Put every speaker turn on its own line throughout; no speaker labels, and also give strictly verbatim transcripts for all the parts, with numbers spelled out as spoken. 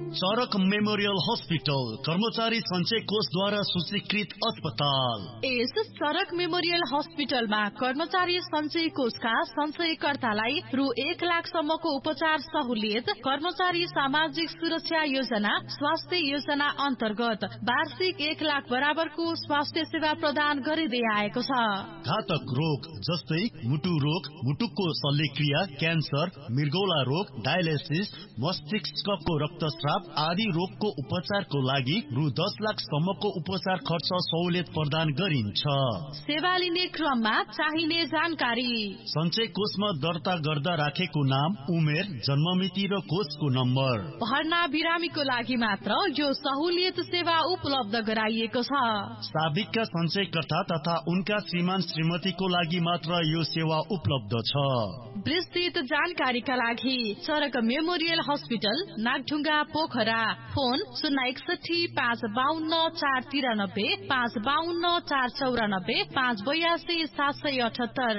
चरक memorial hospital कर्मचारी संचय कोषद्वारा सूचीकृत अस्पताल।
यस चरक मेमोरियल हस्पिटलमा कर्मचारी संचय कोषका संचयकर्तालाई रु एक लाख सम्मको उपचार सहुलियत, कर्मचारी सामाजिक सुरक्षा योजना, स्वास्थ्य योजना अन्तर्गत वार्षिक एक लाख बराबरको स्वास्थ्य सेवा प्रदान गरिँदै आएको छ।
घातक रोग जस्तै मुटु रोग, मुटुको शल्यक्रिया, क्यान्सर, मृगौला रोग, डायलिसिस, मस्तिष्कको रक्तस्राव आदि रोगको उपचारको लागि रु दस लाख सम्मको उपचार खर्च सहुलियत प्रदान गरिन्छ।
सेवा लिने क्रममा चाहिने जानकारी।
सञ्चय कोषमा दर्ता गर्दा राखेको नाम, उमेर, जन्ममिति र कोषको नम्बर।
भर्ना बिरामीको लागि मात्र यो सहुलियत सेवा उपलब्ध गराइएको छ।
साबिकका सञ्चयकर्ता तथा उनका श्रीमान श्रीमतीको लागि मात्र यो सेवा उपलब्ध छ।
विस्तृत जानकारीका लागि चरक memorial hospital Nagdhunga Pokhara, phone शून्य एकसठी पाँच बाहन्न चार तिरानब्बे, पाँच बाहन्न चार चौरानब्बे, पाँच बयासी सात सय अठहत्तर।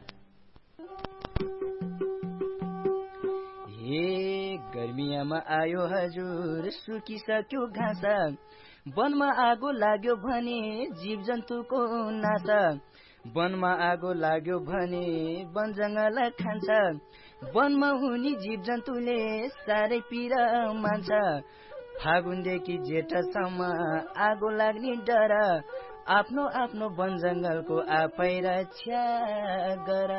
हे गर्मियामा आयो हजुर, सुकिसक्यो घाँस, वनमा आगो लाग्यो भने जीव जन्तुको नासा, वनमा आगो लाग्यो भने वन जंगल खान्छ, वनमा हुने जीव जन्तुले साह्रै पीडा मान्छ, फागुनदेखि जेठसम्म आगो लाग्ने डर, आफ्नो आफ्नो वन जंगलको आफै रक्षा गर।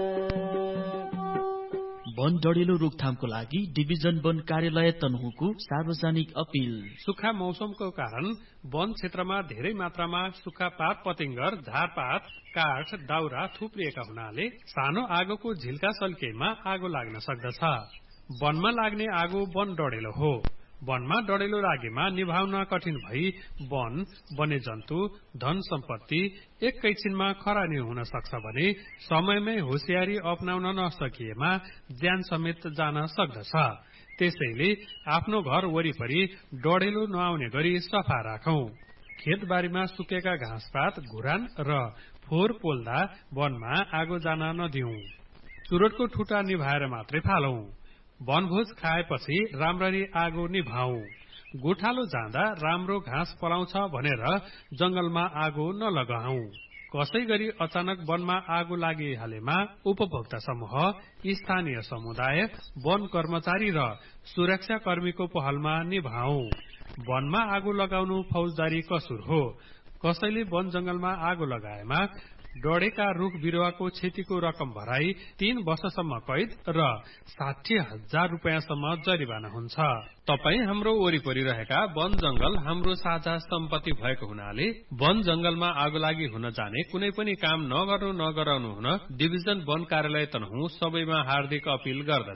वन डढेलो रोकथामको लागि डिभिजन वन कार्यालय तनहुको सार्वजनिक अपील।
सुक्खा मौसमको कारण वन क्षेत्रमा धेरै मात्रामा सुक्खा पात पतिंगर, झारपात, काठ, दाउरा थुप्रिएका हुनाले सानो आगोको झिल्का सल्केमा आगो लाग्न सक्दछ। वनमा लाग्ने आगो वन डढेलो हो। वनमा डढेलो लागेमा निभाउन कठिन भई वन, वन्यजन्तु, धन सम्पत्ति एकैछिनमा खरानी हुन सक्छ भने समयमै होशियारी अपनाउन नसकिएमा ज्यान समेत जान सक्दछ। त्यसैले आफ्नो घर वरिपरि डढेलो नआउने गरी सफा राखौं। खेतबारीमा सुकेका घाँसपात, घुरान र फोहोर पोल्दा वनमा आगो जान नदिऊ। चुरोटको ठुटा निभाएर मात्रै फालौं। वनभोज खाएपछि राम्ररी आगो निभाऊ। गोठालो जाँदा राम्रो घाँस पलाउँछ भनेर जंगलमा आगो नलगाऊ। कसै गरी अचानक वनमा आगो लागिहालेमा उपभोक्ता समूह, स्थानीय समुदाय, वन कर्मचारी र सुरक्षा कर्मीको पहलमा निभाऊ। वनमा आगो लगाउनु फौजदारी कसुर हो। कसैले वन जंगलमा आगो लगाएमा डढेका रुख बिरुवाको क्षतिको रकम भराई तीन वर्षसम्म कैद र साठी हजार रुपियाँसम्म जरिवाना हुन्छ। तपाई हाम्रो वरिपरि रहेका वन जंगल हाम्रो साझा सम्पत्ति भएको हुनाले वन जंगलमा आगो लागि हुन जाने कुनै पनि काम नगर्नु नगराउनु हुन डिभिजन वन कार्यालय तनहुँ सबैमा हार्दिक अपील गर्दछ।